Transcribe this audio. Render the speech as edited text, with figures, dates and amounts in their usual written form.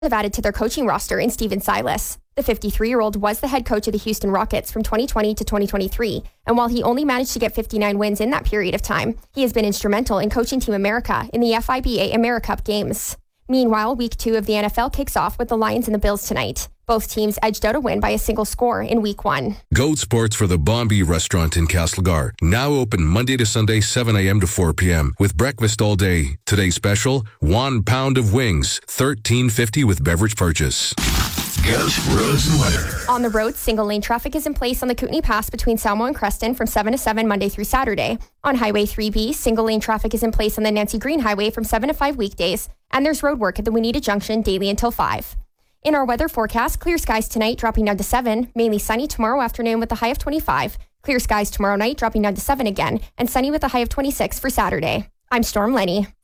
have added to their coaching roster in Steven Silas. The 53-year-old was the head coach of the Houston Rockets from 2020 to 2023, and while he only managed to get 59 wins in that period of time, he has been instrumental in coaching Team America in the FIBA AmeriCup games. Meanwhile, Week 2 of the NFL kicks off with the Lions and the Bills tonight. Both teams edged out a win by a single score in Week 1. Goat Sports for the Bombay Restaurant in Castlegar. Now open Monday to Sunday, 7 a.m. to 4 p.m. with breakfast all day. Today's special, 1 pound of wings, $13.50 with beverage purchase. Goat Roads and Weather. On the road, single lane traffic is in place on the Kootenay Pass between Salmo and Creston from 7 to 7 Monday through Saturday. On Highway 3B, single lane traffic is in place on the Nancy Green Highway from 7 to 5 weekdays, and there's road work at the Wineta Junction daily until 5. In our weather forecast, clear skies tonight dropping down to 7, mainly sunny tomorrow afternoon with a high of 25. Clear skies tomorrow night dropping down to 7 again, and sunny with a high of 26 for Saturday. I'm Storm Lenny.